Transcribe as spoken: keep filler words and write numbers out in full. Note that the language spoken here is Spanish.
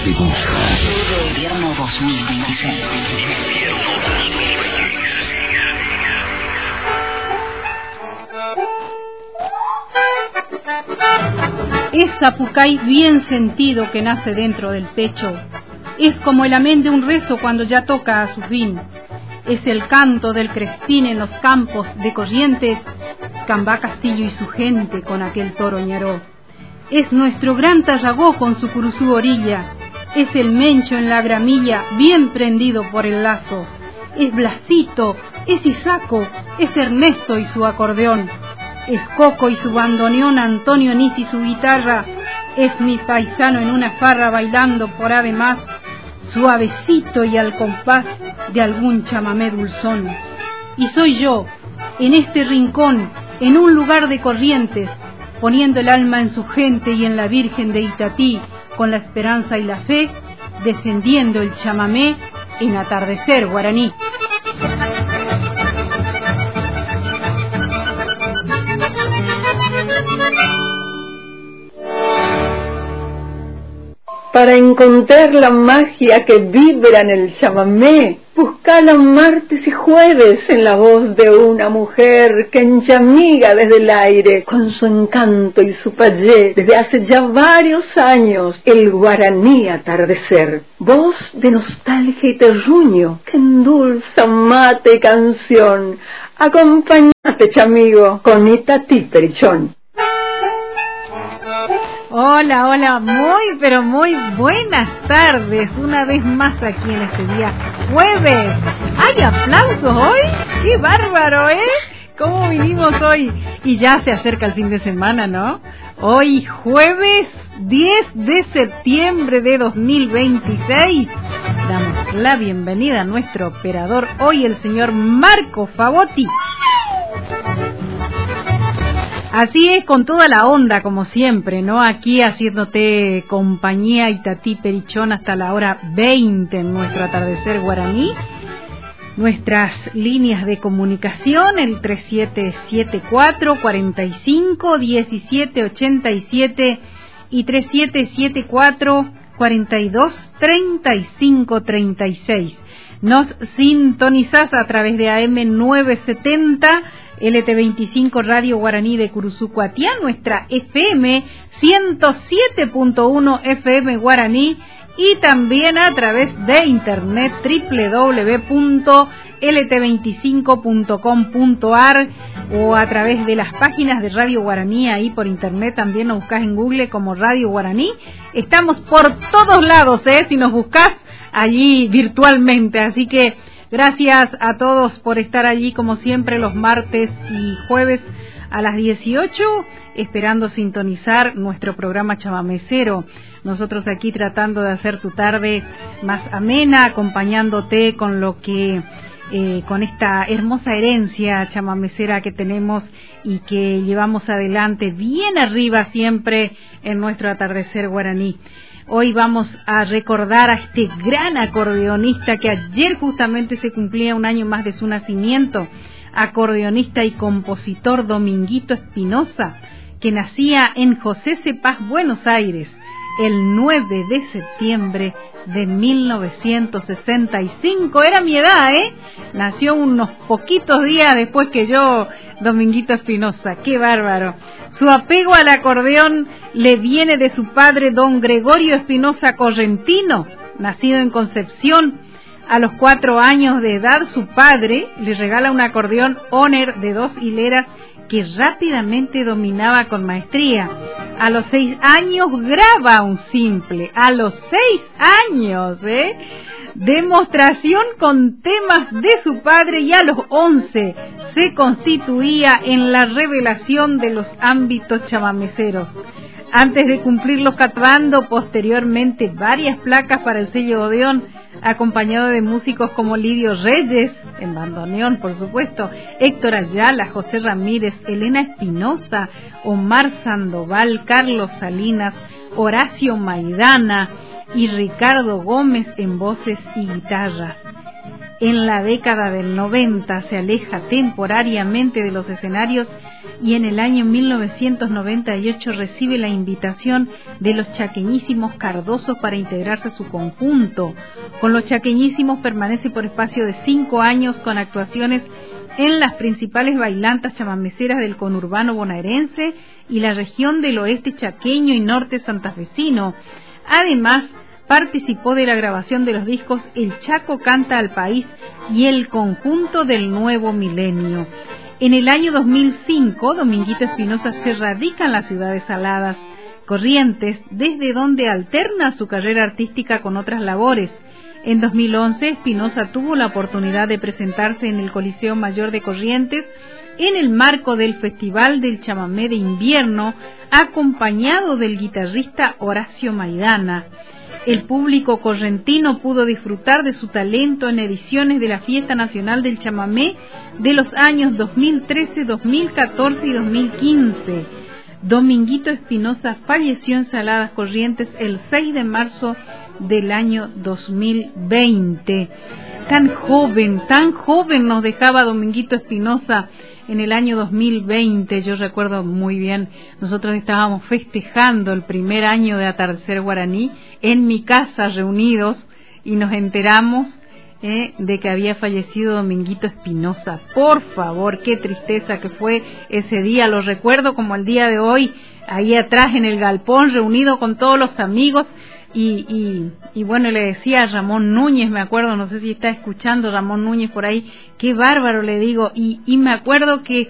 te gusta. Invierno dos mil veintiséis. Es Zapucay bien sentido que nace dentro del pecho. Es como el amén de un rezo cuando ya toca a su fin. Es el canto del crespín en los campos de Corrientes, Cambá Castillo y su gente con aquel toro ñaró. Es nuestro gran Tarragó con su curuzú orilla. Es el Mencho en la gramilla bien prendido por el lazo. Es Blasito, es Isaco, es Ernesto y su acordeón. Es Coco y su bandoneón, Antonio Nis y su guitarra. Es mi paisano en una farra bailando por además, suavecito y al compás de algún chamamé dulzón. Y soy yo, en este rincón, en un lugar de Corrientes, poniendo el alma en su gente y en la Virgen de Itatí, con la esperanza y la fe, defendiendo el chamamé en Atardecer Guaraní. Para encontrar la magia que vibra en el chamamé, buscala martes y jueves en la voz de una mujer que enchamiga desde el aire con su encanto y su payé desde hace ya varios años el guaraní atardecer. Voz de nostalgia y terruño que endulza mate y canción. Acompáñate, chamigo, con Itatí Perichón. Hola, hola, muy, pero muy buenas tardes, una vez más aquí en este día jueves. ¡Hay aplausos hoy! ¡Qué bárbaro, eh! ¿Cómo vinimos hoy? Y ya se acerca el fin de semana, ¿no? Hoy jueves diez de septiembre de dos mil veintiséis. Damos la bienvenida a nuestro operador hoy, el señor Marco Favotti. Así es, con toda la onda, como siempre, ¿no? Aquí haciéndote compañía, Itatí Perichón, hasta la hora veinte en nuestro atardecer guaraní. Nuestras líneas de comunicación, el tres siete siete cuatro, cuatro cinco, uno siete ocho siete y tres siete siete cuatro, cuatro dos, tres cinco tres seis. Nos sintonizás a través de A M novecientos setenta, L T veinticinco Radio Guaraní de Curuzucuatiá, nuestra F M ciento siete punto uno F M Guaraní, y también a través de internet doble u doble u doble u punto L T veinticinco punto com punto a r o a través de las páginas de Radio Guaraní. Ahí por internet también nos buscás en Google como Radio Guaraní. Estamos por todos lados, ¿eh? Si nos buscás allí virtualmente, así que gracias a todos por estar allí como siempre los martes y jueves a las dieciocho, esperando sintonizar nuestro programa chamamecero. Nosotros aquí tratando de hacer tu tarde más amena, acompañándote con lo que eh, con esta hermosa herencia chamamecera que tenemos y que llevamos adelante bien arriba siempre en nuestro atardecer guaraní. Hoy vamos a recordar a este gran acordeonista que ayer justamente se cumplía un año más de su nacimiento, acordeonista y compositor Dominguito Espinosa, que nacía en José C. Paz, Buenos Aires, el nueve de septiembre de mil novecientos sesenta y cinco. Era mi edad, ¿eh? Nació unos poquitos días después que yo, Dominguito Espinosa. ¡Qué bárbaro! Su apego al acordeón le viene de su padre, don Gregorio Espinosa Correntino, nacido en Concepción. A los cuatro años de edad, su padre le regala un acordeón Honor de dos hileras que rápidamente dominaba con maestría. A los seis años graba un simple, a los seis años, ¿eh? Demostración con temas de su padre, y a los once se constituía en la revelación de los ámbitos chamameceros. Antes de cumplir los catrando posteriormente varias placas para el sello Odeón, acompañado de músicos como Lidio Reyes, en bandoneón por supuesto, Héctor Ayala, José Ramírez, Elena Espinosa, Omar Sandoval, Carlos Salinas, Horacio Maidana y Ricardo Gómez en voces y guitarras. En la década del noventa se aleja temporariamente de los escenarios y en el año mil novecientos noventa y ocho recibe la invitación de los Chaqueñísimos Cardosos para integrarse a su conjunto. Con los Chaqueñísimos permanece por espacio de cinco años con actuaciones en las principales bailantas chamameceras del conurbano bonaerense y la región del oeste chaqueño y norte santafesino. Además, participó de la grabación de los discos El Chaco canta al país y El conjunto del nuevo milenio. En el año dos mil cinco, Dominguito Espinosa se radica en la ciudad de Saladas, Corrientes, desde donde alterna su carrera artística con otras labores. En dos mil once, Espinosa tuvo la oportunidad de presentarse en el Coliseo Mayor de Corrientes en el marco del Festival del Chamamé de Invierno, acompañado del guitarrista Horacio Maidana. El público correntino pudo disfrutar de su talento en ediciones de la Fiesta Nacional del Chamamé de los años dos mil trece, dos mil catorce y dos mil quince. Dominguito Espinosa falleció en Saladas, Corrientes, el seis de marzo del año dos mil veinte. Tan joven, tan joven nos dejaba Dominguito Espinosa en el año dos mil veinte. Yo recuerdo muy bien, nosotros estábamos festejando el primer año de Atardecer Guaraní en mi casa reunidos y nos enteramos eh, de que había fallecido Dominguito Espinosa. Por favor, qué tristeza que fue ese día, lo recuerdo como el día de hoy, ahí atrás en el galpón reunido con todos los amigos. Y, y, y bueno, le decía a Ramón Núñez, me acuerdo, no sé si está escuchando Ramón Núñez por ahí, qué bárbaro, le digo, y, y me acuerdo que